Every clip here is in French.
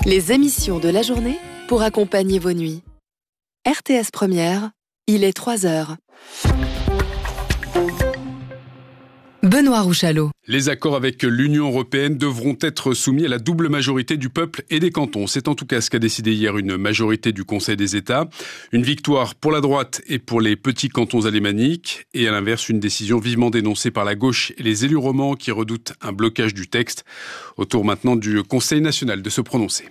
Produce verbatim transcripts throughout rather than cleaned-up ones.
Les émissions de la journée pour accompagner vos nuits. R T S Première, il est trois heures. Benoît Rouchalot. Les accords avec l'Union européenne devront être soumis à la double majorité du peuple et des cantons. C'est en tout cas ce qu'a décidé hier une majorité du Conseil des États. Une victoire pour la droite et pour les petits cantons alémaniques. Et à l'inverse, une décision vivement dénoncée par la gauche et les élus romans qui redoutent un blocage du texte. Au tour maintenant du Conseil national de se prononcer.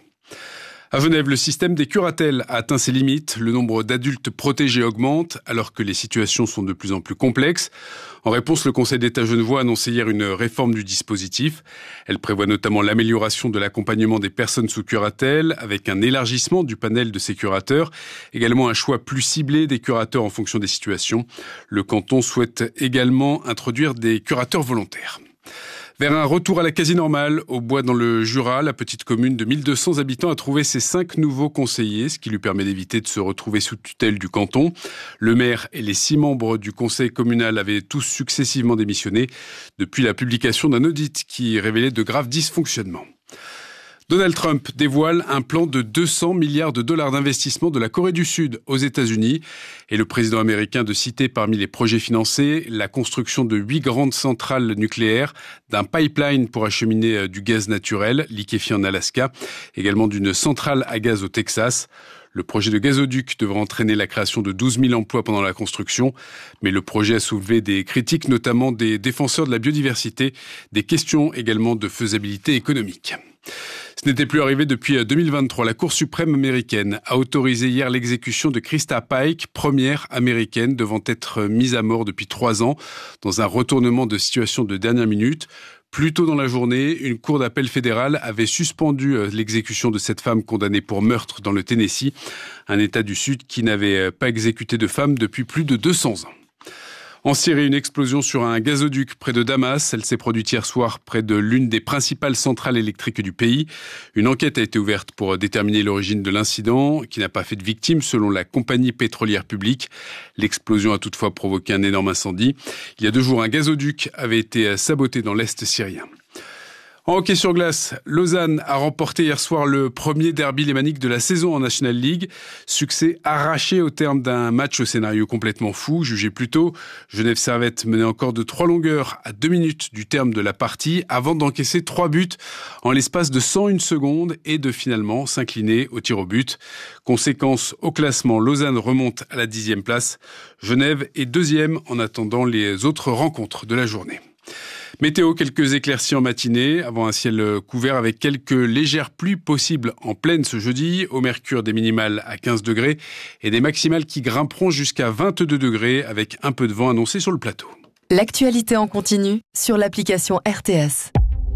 À Genève, le système des curatelles a atteint ses limites. Le nombre d'adultes protégés augmente alors que les situations sont de plus en plus complexes. En réponse, le Conseil d'État genevois a annoncé hier une réforme du dispositif. Elle prévoit notamment l'amélioration de l'accompagnement des personnes sous curatelle avec un élargissement du panel de ces curateurs, également un choix plus ciblé des curateurs en fonction des situations. Le canton souhaite également introduire des curateurs volontaires. Vers un retour à la quasi-normale, au Bois dans le Jura, la petite commune de mille deux cents habitants a trouvé ses cinq nouveaux conseillers, ce qui lui permet d'éviter de se retrouver sous tutelle du canton. Le maire et les six membres du conseil communal avaient tous successivement démissionné depuis la publication d'un audit qui révélait de graves dysfonctionnements. Donald Trump dévoile un plan de deux cents milliards de dollars d'investissement de la Corée du Sud aux États-Unis. Et le président américain de citer parmi les projets financés la construction de huit grandes centrales nucléaires, d'un pipeline pour acheminer du gaz naturel liquéfié en Alaska, également d'une centrale à gaz au Texas. Le projet de gazoduc devrait entraîner la création de douze mille emplois pendant la construction. Mais le projet a soulevé des critiques, notamment des défenseurs de la biodiversité, des questions également de faisabilité économique. Ce n'était plus arrivé depuis deux mille vingt-trois. La Cour suprême américaine a autorisé hier l'exécution de Krista Pike, première américaine devant être mise à mort depuis trois ans, dans un retournement de situation de dernière minute. Plus tôt dans la journée, une cour d'appel fédérale avait suspendu l'exécution de cette femme condamnée pour meurtre dans le Tennessee, un État du Sud qui n'avait pas exécuté de femme depuis plus de deux cents ans. En Syrie, une explosion sur un gazoduc près de Damas. Elle s'est produite hier soir près de l'une des principales centrales électriques du pays. Une enquête a été ouverte pour déterminer l'origine de l'incident, qui n'a pas fait de victimes selon la compagnie pétrolière publique. L'explosion a toutefois provoqué un énorme incendie. Il y a deux jours, un gazoduc avait été saboté dans l'est syrien. En hockey sur glace, Lausanne a remporté hier soir le premier derby lémanique de la saison en National League. Succès arraché au terme d'un match au scénario complètement fou, jugé plus tôt. Genève Servette menait encore de trois longueurs à deux minutes du terme de la partie avant d'encaisser trois buts en l'espace de cent une secondes et de finalement s'incliner au tir au but. Conséquence au classement, Lausanne remonte à la dixième place. Genève est deuxième en attendant les autres rencontres de la journée. Météo, quelques éclaircies en matinée, avant un ciel couvert avec quelques légères pluies possibles en pleine ce jeudi, au mercure des minimales à quinze degrés et des maximales qui grimperont jusqu'à vingt-deux degrés avec un peu de vent annoncé sur le plateau. L'actualité en continu sur l'application R T S.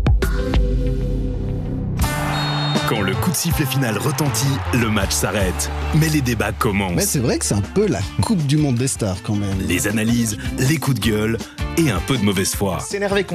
Quand le coup de sifflet final retentit, le match s'arrête. Mais les débats commencent. Mais c'est vrai que c'est un peu la Coupe du Monde des stars quand même. Les analyses, les coups de gueule et un peu de mauvaise foi. S'énerver